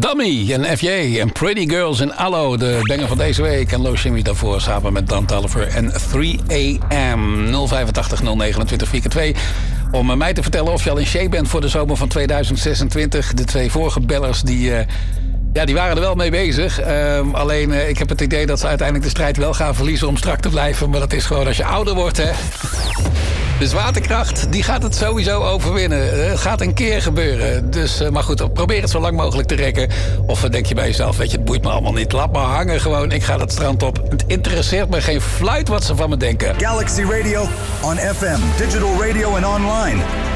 Dummy en FJ en Pretty Girls in Allo. De banger van deze week. En Low Shimmy daarvoor samen met Dan Toliver en 3AM. 085 029 4x2. Om mij te vertellen of je al in shape bent voor de zomer van 2026. De twee vorige bellers die waren er wel mee bezig. Alleen ik heb het idee dat ze uiteindelijk de strijd wel gaan verliezen om strak te blijven. Maar dat is gewoon als je ouder wordt, hè. De zwaartekracht, die gaat het sowieso overwinnen. Het gaat een keer gebeuren. Dus, maar goed, probeer het zo lang mogelijk te rekken. Of denk je bij jezelf, weet je, het boeit me allemaal niet. Laat me hangen gewoon, ik ga het strand op. Het interesseert me geen fluit wat ze van me denken. Galaxy Radio on FM, digital radio and online.